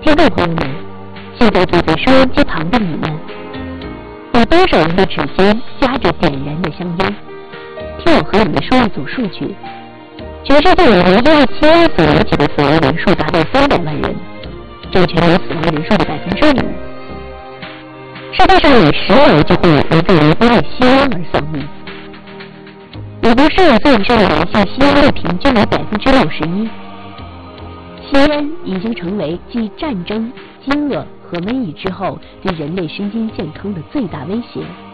听众朋友们，现在坐在收音机旁的你们，有多少人的指尖夹着点燃的香烟？听我和你们说一组数据：全世界有人因为吸烟所引起的死亡人数达到300万人，占全球死亡人数的5%。世界上每10人就会有一个人因为吸烟而丧命。美国15岁以上的男性吸烟率平均为61%。吸烟已经成为继战争、饥饿和瘟疫之后对人类身心健康的最大威胁。